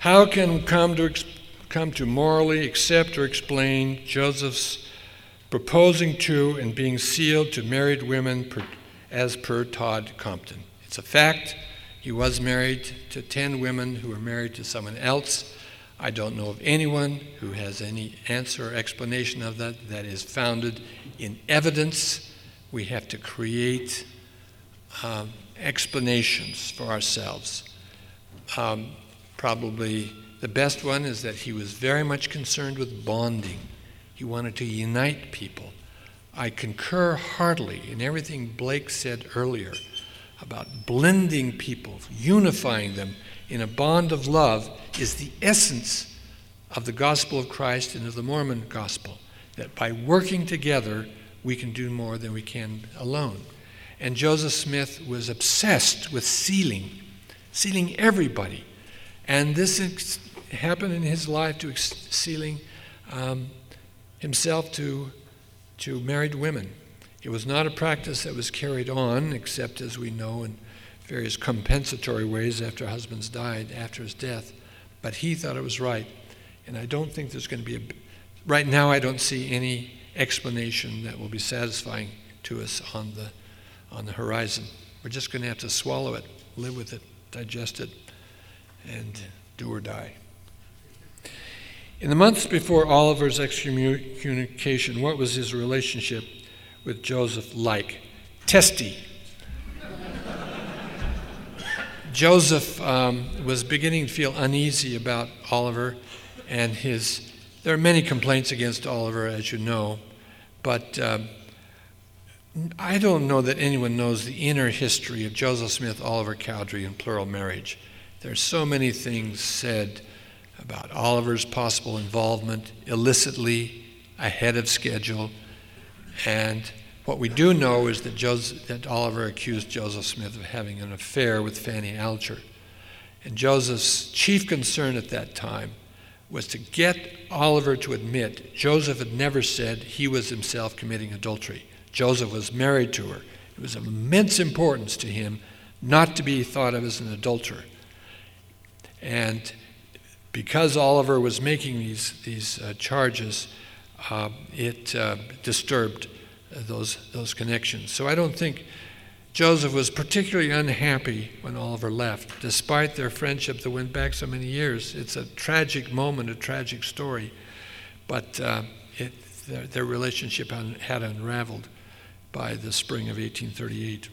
How can we come to morally accept or explain Joseph's proposing to and being sealed to married women as per Todd Compton? It's a fact. He was married to 10 women who were married to someone else. I don't know of anyone who has any answer or explanation of that that is founded in evidence. We have to create explanations for ourselves. Probably the best one is that he was very much concerned with bonding. He wanted to unite people. I concur heartily in everything Blake said earlier about blending people, unifying them in a bond of love is the essence of the gospel of Christ and of the Mormon gospel, that by working together we can do more than we can alone. And Joseph Smith was obsessed with sealing everybody. And this happened in his life, to sealing himself to married women. It was not a practice that was carried on, except as we know in various compensatory ways after husbands died after his death. But he thought it was right. And I don't think there's going to be right now I don't see any explanation that will be satisfying to us on the horizon. We're just going to have to swallow it, live with it, digest it, and do or die. In the months before Oliver's excommunication, what was his relationship with Joseph like? Testy. Joseph was beginning to feel uneasy about Oliver and there are many complaints against Oliver, as you know, but I don't know that anyone knows the inner history of Joseph Smith, Oliver Cowdery, and plural marriage. There's so many things said about Oliver's possible involvement illicitly, ahead of schedule, and what we do know is that Oliver accused Joseph Smith of having an affair with Fanny Alger. And Joseph's chief concern at that time was to get Oliver to admit Joseph had never said he was himself committing adultery. Joseph was married to her. It was of immense importance to him not to be thought of as an adulterer. And because Oliver was making these charges, it disturbed those connections. So I don't think Joseph was particularly unhappy when Oliver left, despite their friendship that went back so many years. It's a tragic moment, a tragic story, but their relationship had unraveled by the spring of 1838.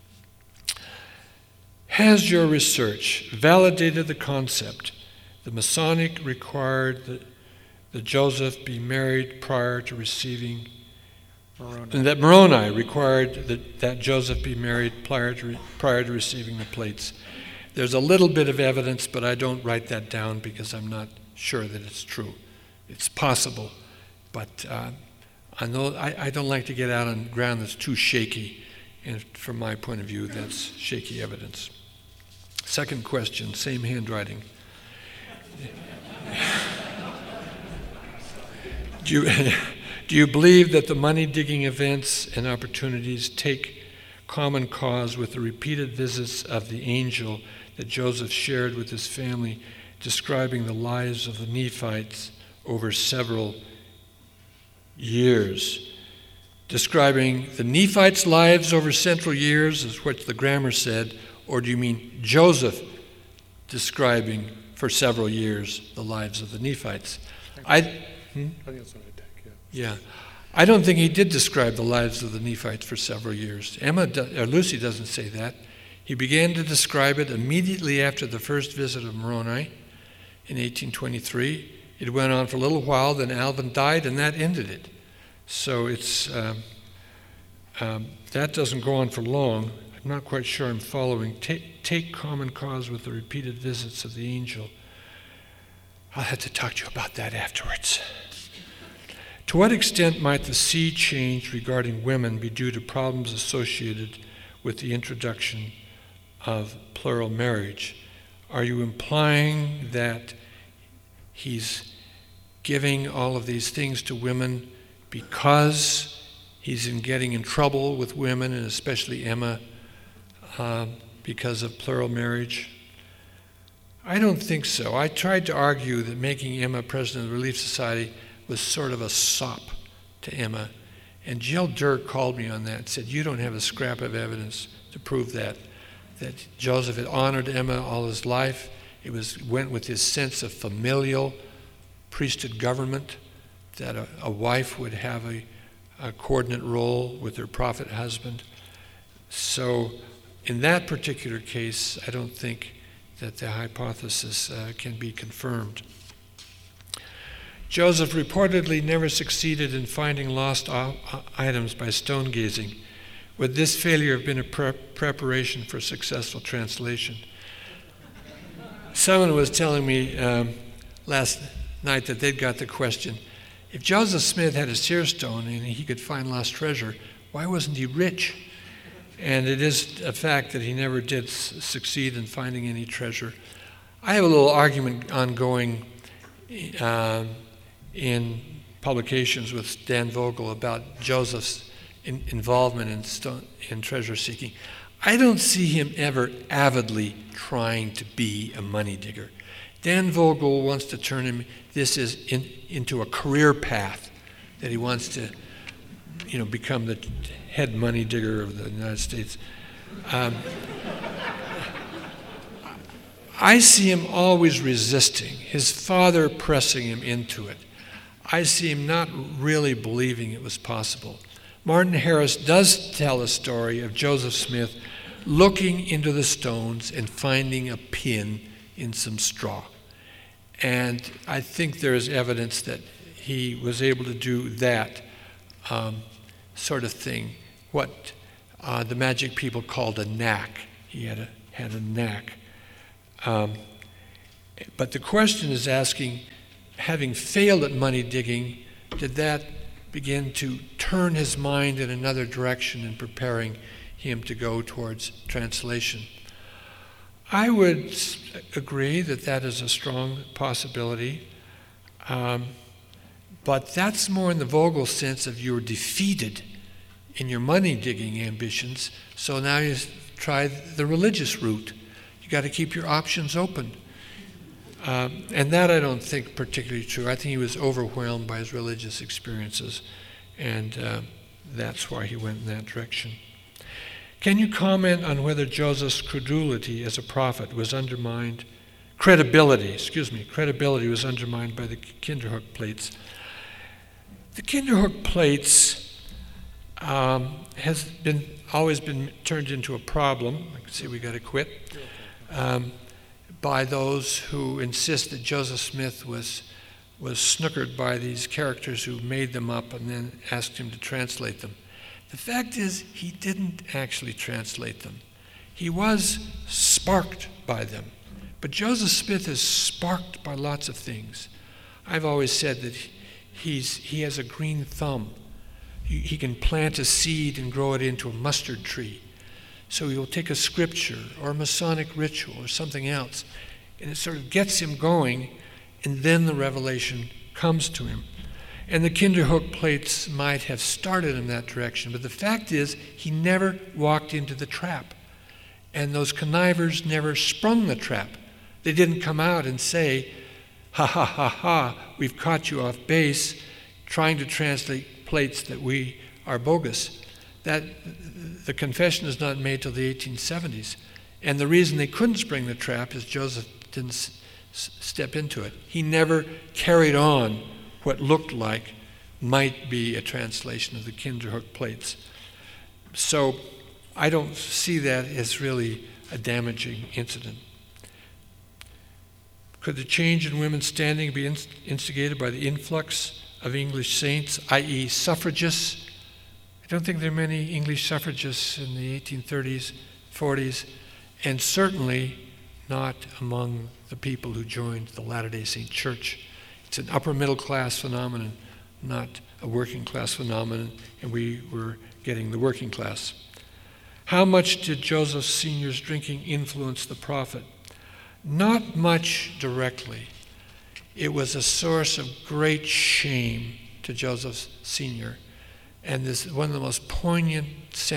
Has your research validated the concept the Masonic required that Joseph be married prior to receiving, and that Moroni required that Joseph be married prior to receiving the plates? There's a little bit of evidence, but I don't write that down because I'm not sure that it's true. It's possible, but I don't like to get out on ground that's too shaky, and from my point of view, that's shaky evidence. Second question, same handwriting. Do you believe that the money-digging events and opportunities take common cause with the repeated visits of the angel that Joseph shared with his family, describing the lives of the Nephites over several years? Describing the Nephites' lives over several years is what the grammar said, or do you mean Joseph describing for several years the lives of the Nephites? I think that's what I take, yeah. I don't think he did describe the lives of the Nephites for several years. Lucy doesn't say that. He began to describe it immediately after the first visit of Moroni in 1823. It went on for a little while, then Alvin died, and that ended it. So it's that doesn't go on for long. I'm not quite sure I'm following. Take common cause with the repeated visits of the angel. I'll have to talk to you about that afterwards. To what extent might the sea change regarding women be due to problems associated with the introduction of plural marriage? Are you implying that he's giving all of these things to women because he's getting in trouble with women, and especially Emma, because of plural marriage? I don't think so. I tried to argue that making Emma president of the Relief Society was sort of a sop to Emma. And Jill Dirk called me on that and said, you don't have a scrap of evidence to prove that Joseph had honored Emma all his life. It went with his sense of familial priesthood government, that a wife would have a coordinate role with her prophet husband. So in that particular case, I don't think that the hypothesis can be confirmed. Joseph reportedly never succeeded in finding lost items by stone gazing. Would this failure have been a preparation for successful translation? Someone was telling me last night that they'd got the question, if Joseph Smith had a seer stone and he could find lost treasure, why wasn't he rich? And it is a fact that he never did succeed in finding any treasure. I have a little argument ongoing in publications with Dan Vogel about Joseph's involvement in treasure seeking. I don't see him ever avidly trying to be a money digger. Dan Vogel wants to turn into a career path, that he wants to, become the head money digger of the United States. I see him always resisting, his father pressing him into it. I see him not really believing it was possible. Martin Harris does tell a story of Joseph Smith looking into the stones and finding a pin in some straw. And I think there is evidence that he was able to do that sort of thing, what the magic people called a knack. He had a knack. But the question is asking, having failed at money digging, did that begin to turn his mind in another direction in preparing him to go towards translation? I would agree that is a strong possibility, but that's more in the Vogel sense of you're defeated in your money-digging ambitions, so now you try the religious route. You got to keep your options open. And that I don't think particularly true. I think he was overwhelmed by his religious experiences, and that's why he went in that direction. Can you comment on whether Joseph's credibility as a prophet was undermined? Credibility was undermined by the Kinderhook plates. The Kinderhook plates has always been turned into a problem. I can see we got to quit. By those who insist that Joseph Smith was snookered by these characters who made them up and then asked him to translate them. The fact is, he didn't actually translate them. He was sparked by them. But Joseph Smith is sparked by lots of things. I've always said that he has a green thumb. He can plant a seed and grow it into a mustard tree. So he'll take a scripture or a Masonic ritual or something else, and it sort of gets him going, and then the revelation comes to him. And the Kinderhook plates might have started in that direction, but the fact is he never walked into the trap. And those connivers never sprung the trap. They didn't come out and say, ha ha ha ha, we've caught you off base trying to translate plates that we are bogus. That the confession is not made till the 1870s. And the reason they couldn't spring the trap is Joseph didn't step into it. He never carried on what looked like might be a translation of the Kinderhook plates. So I don't see that as really a damaging incident. Could the change in women's standing be instigated by the influx of English saints, i.e. suffragists? I don't think there are many English suffragists in the 1830s, 40s, and certainly not among the people who joined the Latter-day Saint Church. It's an upper middle class phenomenon, not a working class phenomenon, and we were getting the working class. How much did Joseph Sr.'s drinking influence the prophet? Not much directly. It was a source of great shame to Joseph Sr., and this one of the most poignant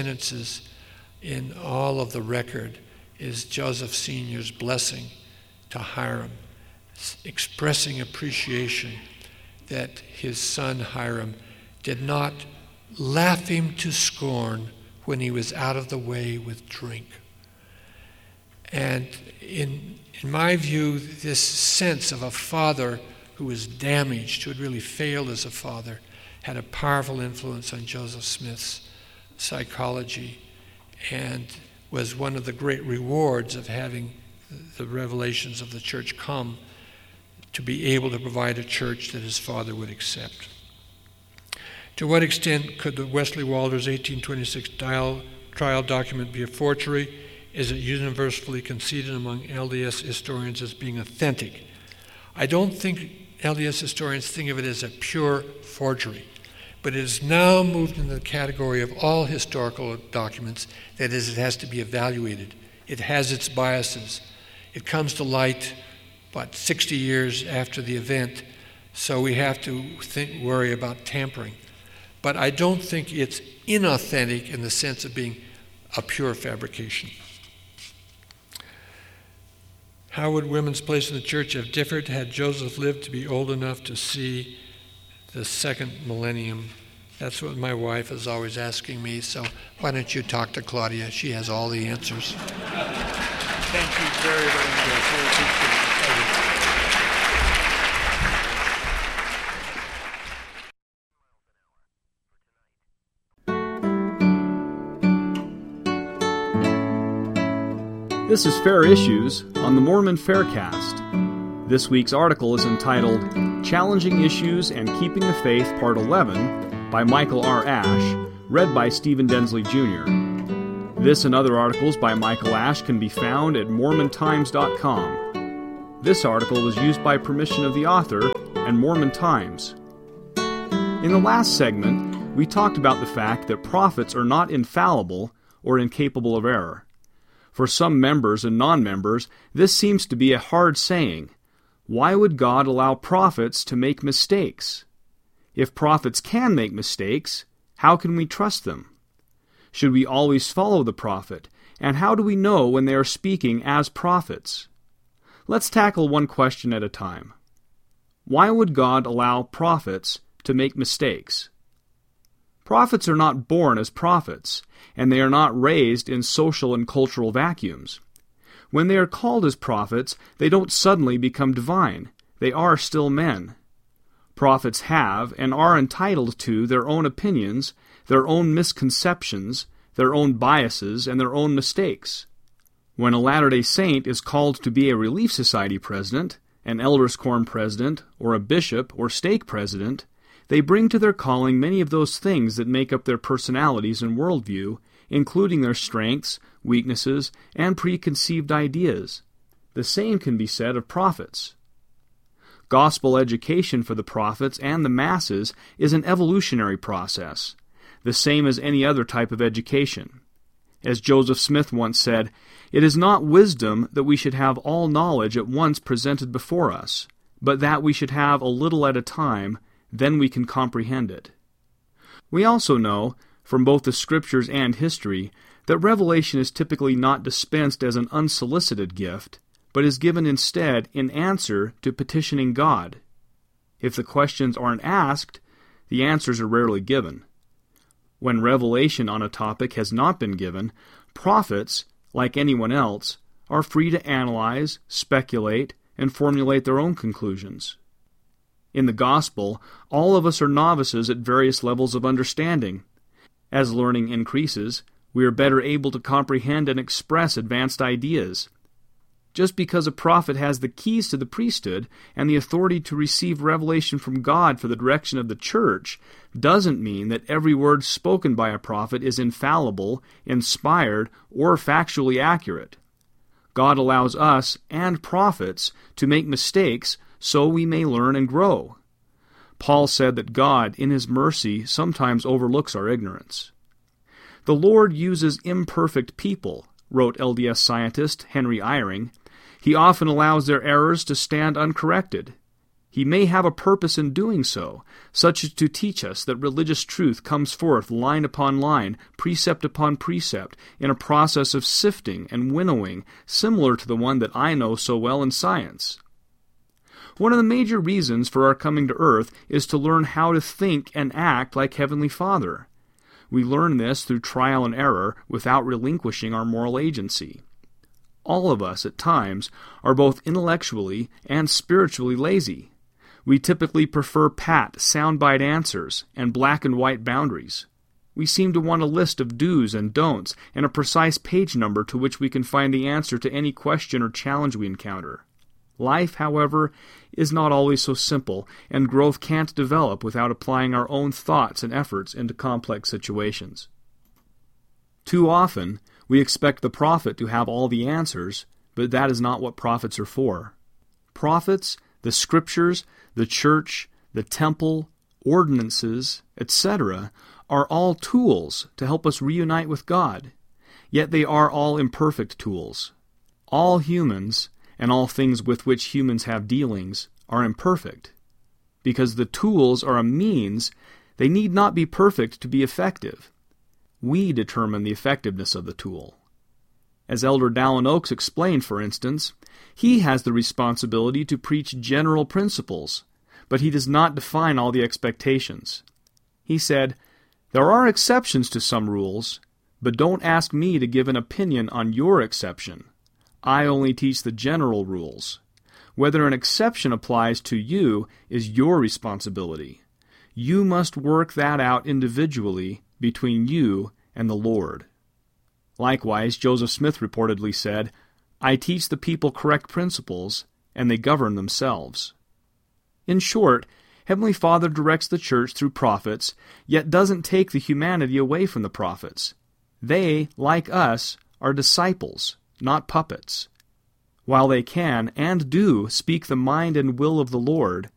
sentences in all of the record is Joseph Sr.'s blessing to Hiram, expressing appreciation that his son Hiram did not laugh him to scorn when he was out of the way with drink. And in my view, this sense of a father who was damaged, who had really failed as a father, had a powerful influence on Joseph Smith's psychology and was one of the great rewards of having the revelations of the church come, to be able to provide a church that his father would accept. To what extent could the Wesley Walters 1826 trial document be a forgery? Is it universally conceded among LDS historians as being authentic? I don't think LDS historians think of it as a pure forgery, but it is now moved into the category of all historical documents, that is, it has to be evaluated. It has its biases. It comes to light, 60 years after the event, so we have to worry about tampering. But I don't think it's inauthentic in the sense of being a pure fabrication. How would women's place in the church have differed had Joseph lived to be old enough to see the second millennium? That's what my wife is always asking me, so why don't you talk to Claudia? She has all the answers. Thank you very, very much. This is Fair Issues on the Mormon Faircast. This week's article is entitled Challenging Issues and Keeping the Faith, Part 11, by Michael R. Ash, read by Stephen Densley Jr. This and other articles by Michael Ash can be found at MormonTimes.com. This article was used by permission of the author and Mormon Times. In the last segment, we talked about the fact that prophets are not infallible or incapable of error. For some members and non-members, this seems to be a hard saying. Why would God allow prophets to make mistakes? If prophets can make mistakes, how can we trust them? Should we always follow the prophet? And how do we know when they are speaking as prophets? Let's tackle one question at a time. Why would God allow prophets to make mistakes? Prophets are not born as prophets, and they are not raised in social and cultural vacuums. When they are called as prophets, they don't suddenly become divine. They are still men. Prophets have and are entitled to their own opinions, their own misconceptions, their own biases, and their own mistakes. When a Latter-day Saint is called to be a Relief Society president, an Elders Quorum president, or a bishop or stake president, they bring to their calling many of those things that make up their personalities and worldview, including their strengths, weaknesses, and preconceived ideas. The same can be said of prophets. Gospel education for the prophets and the masses is an evolutionary process, the same as any other type of education. As Joseph Smith once said, "It is not wisdom that we should have all knowledge at once presented before us, but that we should have a little at a time, then we can comprehend it." We also know, from both the Scriptures and history, that revelation is typically not dispensed as an unsolicited gift, but is given instead in answer to petitioning God. If the questions aren't asked, the answers are rarely given. When revelation on a topic has not been given, prophets, like anyone else, are free to analyze, speculate, and formulate their own conclusions. In the gospel, all of us are novices at various levels of understanding. As learning increases, we are better able to comprehend and express advanced ideas. Just because a prophet has the keys to the priesthood and the authority to receive revelation from God for the direction of the church doesn't mean that every word spoken by a prophet is infallible, inspired, or factually accurate. God allows us and prophets to make mistakes so we may learn and grow. Paul said that God, in His mercy, sometimes overlooks our ignorance. The Lord uses imperfect people, wrote LDS scientist Henry Eyring. He often allows their errors to stand uncorrected. He may have a purpose in doing so, such as to teach us that religious truth comes forth line upon line, precept upon precept, in a process of sifting and winnowing, similar to the one that I know so well in science. One of the major reasons for our coming to earth is to learn how to think and act like Heavenly Father. We learn this through trial and error without relinquishing our moral agency. All of us, at times, are both intellectually and spiritually lazy. We typically prefer pat, soundbite answers and black and white boundaries. We seem to want a list of do's and don'ts and a precise page number to which we can find the answer to any question or challenge we encounter. Life, however, is not always so simple, and growth can't develop without applying our own thoughts and efforts into complex situations. Too often, we expect the prophet to have all the answers, but that is not what prophets are for. Prophets, the Scriptures, the church, the temple, ordinances, etc., are all tools to help us reunite with God. Yet they are all imperfect tools. All humans, and all things with which humans have dealings, are imperfect. Because the tools are a means, they need not be perfect to be effective. We determine the effectiveness of the tool. As Elder Dallin Oaks explained, for instance, he has the responsibility to preach general principles, but he does not define all the expectations. He said, "There are exceptions to some rules, but don't ask me to give an opinion on your exception. I only teach the general rules. Whether an exception applies to you is your responsibility. You must work that out individually between you and the Lord." Likewise, Joseph Smith reportedly said, "I teach the people correct principles, and they govern themselves." In short, Heavenly Father directs the church through prophets, yet doesn't take the humanity away from the prophets. They, like us, are disciples, not puppets. While they can, and do, speak the mind and will of the Lord,